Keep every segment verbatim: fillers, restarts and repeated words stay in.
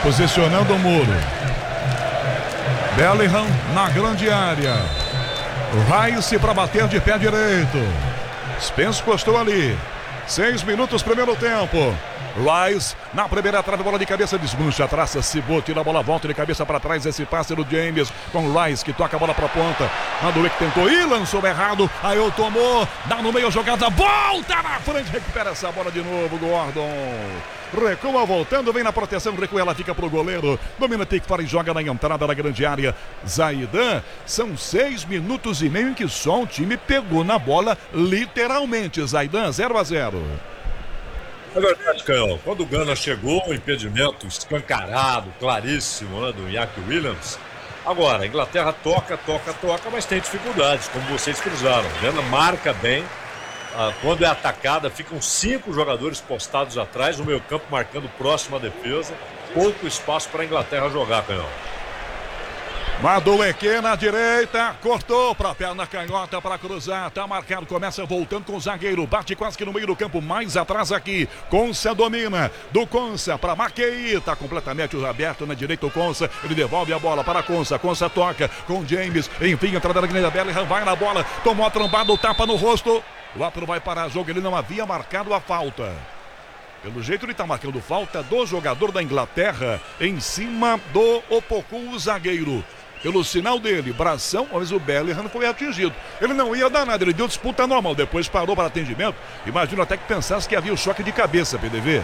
Posicionando o muro. Bellingham na grande área. Rice para bater de pé direito. Spence postou ali. Seis minutos, primeiro tempo. Rice na primeira trave, bola de cabeça, desmancha, traça, Cibô, tira a bola, volta de cabeça para trás, esse passe do James com Rice que toca a bola para a ponta. Madueque tentou e lançou errado, aí o tomou, dá no meio a jogada, volta na frente, recupera essa bola de novo, Gordon. Recua voltando, vem na proteção, recua, ela fica pro goleiro. Domina Pickford e joga na entrada da grande área. Zaidan, são seis minutos e meio em que só um time pegou na bola, literalmente. Zaidan, zero a zero. É verdade, Canhão. Quando o Gana chegou, o impedimento escancarado, claríssimo, né, do Iñaki Williams. Agora, a Inglaterra toca, toca, toca, mas tem dificuldades, como vocês cruzaram. A Gana marca bem. Ah, quando é atacada, ficam cinco jogadores postados atrás, no meio campo marcando próximo à defesa. Pouco espaço para a Inglaterra jogar, Canhão. Madueque na direita, cortou para a perna canhota para cruzar, tá marcado, começa voltando com o zagueiro, bate quase que no meio do campo, mais atrás aqui, Konsa domina, do Konsa para Maquei, tá completamente aberto na direita o Konsa, ele devolve a bola para Konsa, Konsa toca com James, enfim, entrada da Guiné Bellingham, vai na bola, tomou a trombada, o tapa no rosto, o árbitro vai parar o jogo, ele não havia marcado a falta. Pelo jeito ele está marcando falta do jogador da Inglaterra em cima do Opoku, o zagueiro. Pelo sinal dele, bração, mas o Bellingham foi atingido. Ele não ia dar nada, ele deu disputa normal, depois parou para atendimento. Imagino até que pensasse que havia o choque de cabeça, P D V.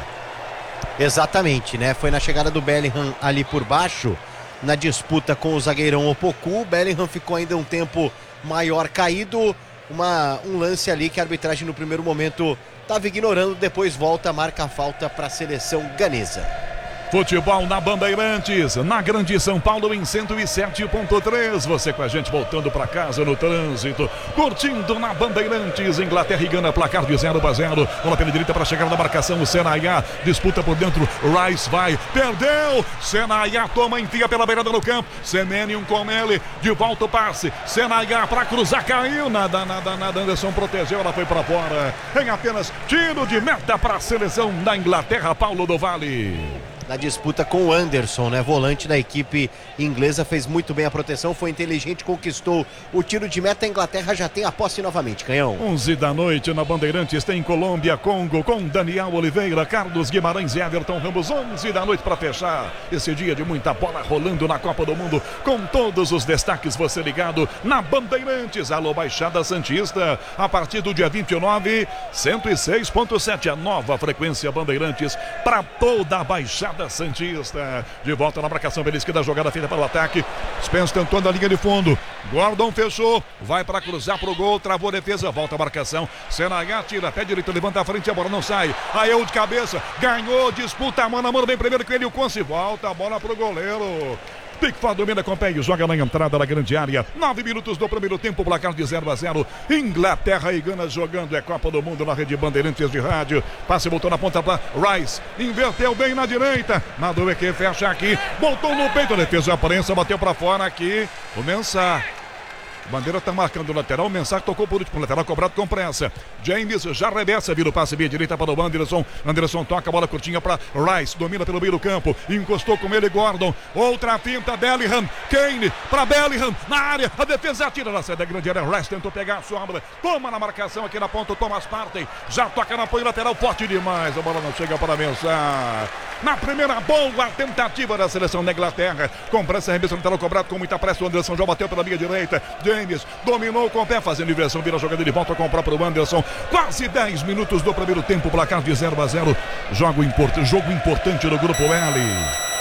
Exatamente, né? Foi na chegada do Bellingham ali por baixo, na disputa com o zagueirão Opoku. O Bellingham ficou ainda um tempo maior caído. Uma, um lance ali que a arbitragem no primeiro momento estava ignorando, depois volta, marca a falta para a seleção ganesa. Futebol na Bandeirantes, na Grande São Paulo em cento e sete ponto três. Você com a gente voltando para casa no trânsito, curtindo na Bandeirantes. Inglaterra e Gana, placar de zero a zero. Bola pela direita para chegar na marcação. O Senayá disputa por dentro. Rice vai, perdeu. Senayá toma, enfia pela beirada no campo. Semenium com ele, de volta o passe. Senayá para cruzar, caiu. Nada, nada, nada. Anderson protegeu, ela foi para fora. Em apenas tiro de meta para a seleção da Inglaterra, Paulo do Vale. Na disputa com o Anderson, né? Volante da equipe inglesa, fez muito bem a proteção, foi inteligente, conquistou o tiro de meta. A Inglaterra já tem a posse novamente, Canhão. onze da noite na Bandeirantes, tem Colômbia, Congo, com Daniel Oliveira, Carlos Guimarães e Everton Ramos. onze da noite para fechar esse dia de muita bola rolando na Copa do Mundo, com todos os destaques, você ligado na Bandeirantes. Alô, Baixada Santista, a partir do dia vinte e nove, cento e seis ponto sete, a nova frequência Bandeirantes para toda a Baixada Santista. De volta na marcação pela esquerda, jogada feita para o ataque. Spence tentou na linha de fundo. Gordon fechou, vai para cruzar pro gol, travou a defesa, volta a marcação. Senayá tira, pé direito, levanta a frente, a bola não sai. Aí eu de cabeça, ganhou, disputa mano a mano, bem primeiro que ele, o Conce, volta a bola pro goleiro. Pickford domina com o pé e joga na entrada da grande área. Nove minutos do primeiro tempo, placar de zero a zero. Inglaterra e Gana jogando. É Copa do Mundo na rede Bandeirantes de rádio. Passe, voltou na ponta para Rice. Inverteu bem na direita. Madueque fecha aqui. Voltou no peito. A defesa, a prensa, bateu para fora aqui. O Mensah. Bandeira está marcando o lateral, o Mensah tocou por último, lateral cobrado com pressa. James já reversa, vira o passe via direita para o Anderson. Anderson toca a bola curtinha para Rice, domina pelo meio do campo, encostou com ele Gordon. Outra finta, Bellingham, Kane para Bellingham, na área, a defesa atira na saída da grande área. Rice tentou pegar a sombra, toma na marcação aqui na ponta, Thomas Partey, já toca na apoio lateral, forte demais, a bola não chega para Mensah. Na primeira boa tentativa da seleção da Inglaterra, com pressa, arremesso lateral cobrado com muita pressa, o Anderson já bateu pela linha direita. James dominou com o pé, fazendo inversão, vira a jogada de volta com o próprio Anderson. Quase dez minutos do primeiro tempo, placar de zero a zero. Jogo, import... Jogo importante no grupo L.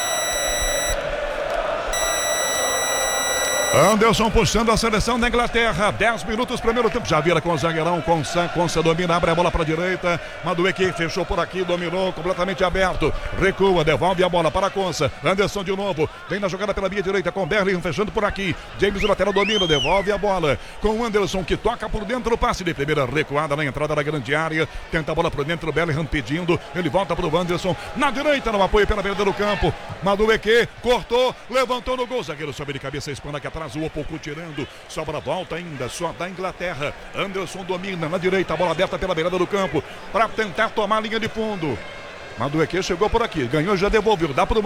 Anderson puxando a seleção da Inglaterra. dez minutos, primeiro tempo. Já vira com o zagueirão. Konsa, Konsa domina, abre a bola para a direita. Madueque fechou por aqui, dominou, completamente aberto. Recua, devolve a bola para Konsa. Anderson de novo. Vem na jogada pela via direita com Bellingham fechando por aqui. James, o lateral, domina, devolve a bola. Com o Anderson que toca por dentro. O passe de primeira recuada na entrada da grande área. Tenta a bola por dentro. Bellingham pedindo. Ele volta para o Anderson. Na direita, no apoio pela beirada do campo. Madueque cortou, levantou no gol. Zagueiro sobe de cabeça, espana aqui atrás. O Opoku tirando, sobra a volta ainda, só da Inglaterra. Anderson domina na direita, a bola aberta pela beirada do campo para tentar tomar a linha de fundo. Madueque chegou por aqui, ganhou, já devolveu, dá para o